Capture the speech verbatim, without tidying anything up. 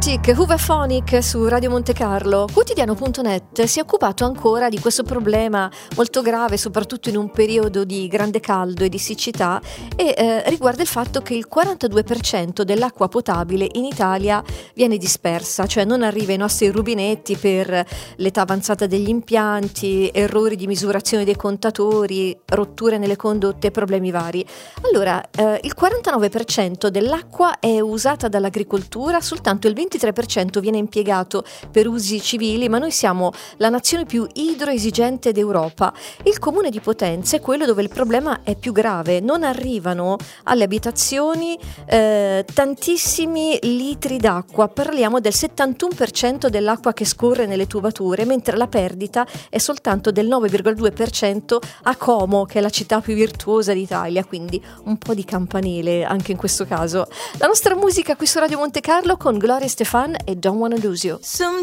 Static, Hooverphonic su Radio Monte Carlo. Quotidiano punto net si è occupato ancora di questo problema molto grave, soprattutto in un periodo di grande caldo e di siccità, e eh, riguarda il fatto che il quarantadue per cento dell'acqua potabile in Italia viene dispersa, cioè non arriva ai nostri rubinetti per l'età avanzata degli impianti, errori di misurazione dei contatori, rotture nelle condotte e problemi vari. Allora, eh, il quarantanove per cento dell'acqua è usata dall'agricoltura, soltanto il ventitré per cento viene impiegato per usi civili, ma noi siamo la nazione più idroesigente d'Europa. Il comune di Potenza è quello dove il problema è più grave, non arrivano alle abitazioni eh, tantissimi litri d'acqua, parliamo del settantuno per cento dell'acqua che scorre nelle tubature, mentre la perdita è soltanto del nove virgola due per cento a Como, che è la città più virtuosa d'Italia, quindi un po' di campanile anche in questo caso. La nostra musica qui su Radio Monte Carlo con Gloria Estefan e Don't Wanna Lose You. Some